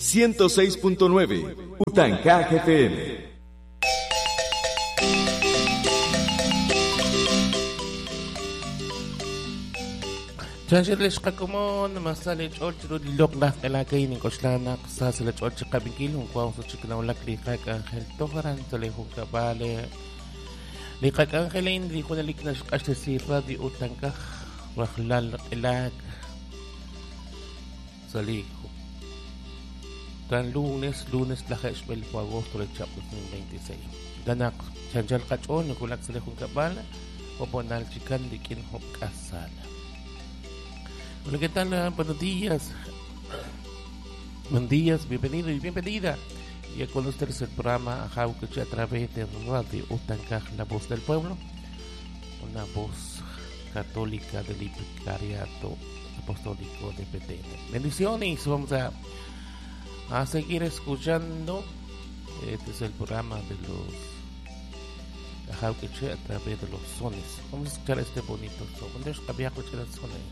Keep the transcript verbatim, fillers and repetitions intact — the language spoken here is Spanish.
ciento seis punto nueve, Utancaj F M. Chanchirlish kakumon masalich olchro dilok na kalagay ni koslana sa salich olchro kabigil kung kuwang sa chikna ulak likak angel tofaran sa lehong kabale likak angelain di ko nalik na siya si Radio Utancaj rahlal ilag sa liho tan lunes lunes laka isbel ko agosto le chapter twenty-six ganak chanchal kachon kulak sa lehong kabale o bonal chikan likin hop kasala. Hola, ¿qué tal? Buenos días. Buenos días, bienvenido y bienvenida. Y con ustedes el programa Jauqueche a través de Radio Utancaj, la voz del pueblo. Una voz católica del Vicariato Apostólico de Petén. Bendiciones, vamos a, a seguir escuchando. Este es el programa de los Jauqueche a través de los sones. Vamos a escuchar este bonito son. ¿Dónde es que había escuchado el sones?